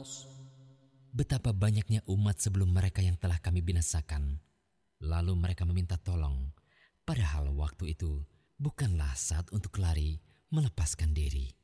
Betapa banyaknya umat sebelum mereka yang telah kami binasakan. Lalu mereka meminta tolong, padahal waktu itu bukanlah saat untuk lari melepaskan diri.